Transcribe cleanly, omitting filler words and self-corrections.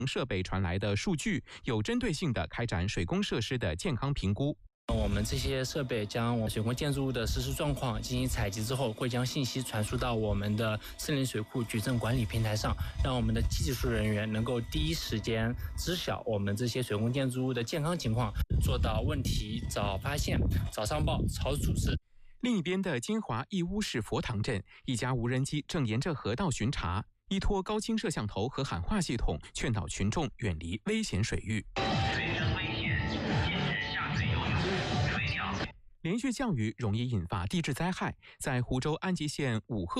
设备传来的数据，有针对性地开展水工设施的健康评估。 我们这些设备将我们水工建筑物的实时状况进行采集之后，会将信息传输到我们的森林水库矩阵管理平台上，让我们的技术人员能够第一时间知晓我们这些水工建筑物的健康情况，做到问题早发现、早上报、早处置。 另一边的金华义乌市佛堂镇，一家无人机正沿着河道巡查，依托高清摄像头和喊话系统，劝导群众远离危险水域。 水深危险，禁止下水游泳、垂钓。 连续降雨容易引发地质灾害，在湖州安吉县武鹤